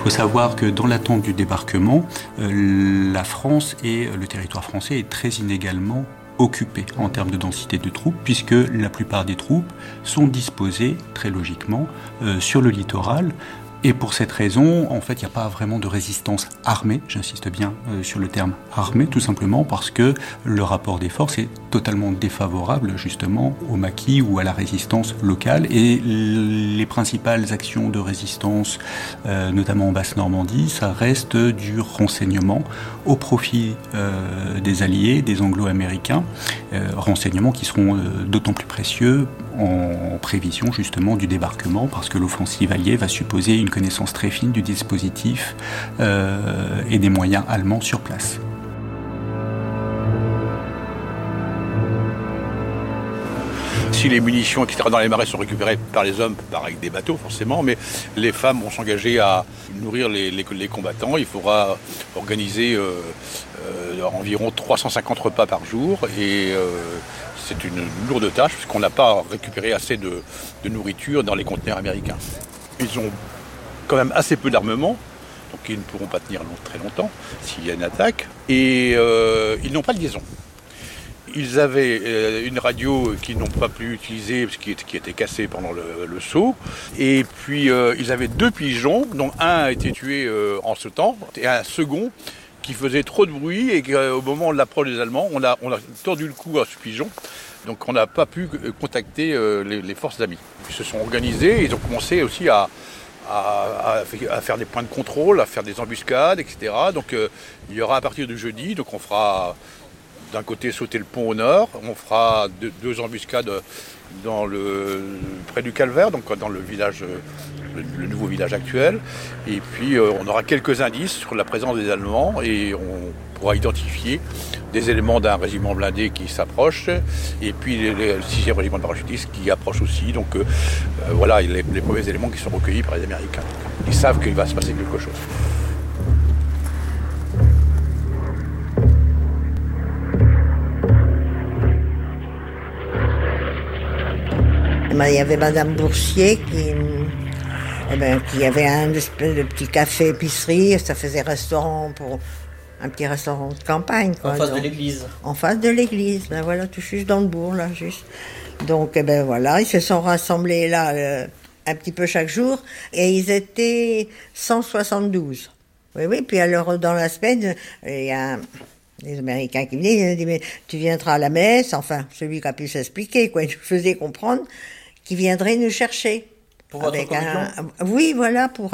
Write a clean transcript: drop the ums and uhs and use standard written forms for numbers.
faut savoir que dans l'attente du débarquement, la France et le territoire français est très inégalement occupé en termes de densité de troupes, puisque la plupart des troupes sont disposées, très logiquement, sur le littoral. Et pour cette raison, en fait, il n'y a pas vraiment de résistance armée, j'insiste bien sur le terme armée, tout simplement parce que le rapport des forces est totalement défavorable justement au maquis ou à la résistance locale. Et les principales actions de résistance, notamment en Basse-Normandie, ça reste du renseignement au profit des Alliés, des Anglo-Américains, renseignements qui seront d'autant plus précieux en prévision justement du débarquement, parce que l'offensive alliée va supposer une connaissance très fine du dispositif et des moyens allemands sur place. Si les munitions, etc., dans les marais sont récupérées par les hommes, avec des bateaux forcément, mais les femmes vont s'engager à nourrir les combattants. Il faudra organiser environ 350 repas par jour et c'est une lourde tâche puisqu'on n'a pas récupéré assez de nourriture dans les conteneurs américains. Ils ont quand même assez peu d'armement, donc ils ne pourront pas tenir très longtemps s'il y a une attaque, et ils n'ont pas de liaison. Ils avaient une radio qu'ils n'ont pas pu utiliser parce qui était cassée pendant le saut. Et puis ils avaient 2 pigeons, dont un a été tué en sautant, et un second qui faisait trop de bruit et qu'au moment de l'approche des Allemands, on a tordu le cou à ce pigeon. Donc on n'a pas pu contacter les forces amies. Ils se sont organisés, ils ont commencé aussi à faire des points de contrôle, à faire des embuscades, etc. Donc il y aura à partir de jeudi, donc on fera d'un côté sauter le pont au nord, on fera 2 embuscades près du Calvaire, donc dans le village, le nouveau village actuel. Et puis on aura quelques indices sur la présence des Allemands et on pourra identifier des éléments d'un régiment blindé qui s'approche et puis le 6e régiment de parachutistes qui approche aussi. Donc voilà les premiers éléments qui sont recueillis par les Américains. Ils savent qu'il va se passer quelque chose. Il y avait Madame Boursier qui avait un espèce de petit café-épicerie, ça faisait restaurant pour un petit restaurant de campagne. Quoi, en face de l'église. En face de l'église, ben voilà, tout juste dans le bourg, là, juste. Donc, voilà, ils se sont rassemblés là un petit peu chaque jour, et ils étaient 172. Oui, puis alors dans la semaine, il y a les Américains qui venaient, ils ont dit, mais tu viendras à la messe, enfin, celui qui a pu s'expliquer, quoi, il nous faisait comprendre qu'il viendrait nous chercher. Pour votre communion ? Oui, voilà, pour